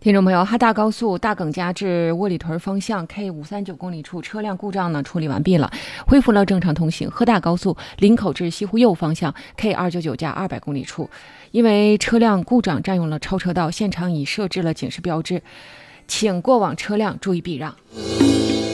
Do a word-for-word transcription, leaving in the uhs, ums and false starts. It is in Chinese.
听众朋友，哈大高速大耿家至窝里屯方向 K 五三九公里处车辆故障呢处理完毕了，恢复了正常通行。哈大高速林口至西湖右方向 K 二九九加二百公里处，因为车辆故障占用了超车道，现场已设置了警示标志，请过往车辆注意避让。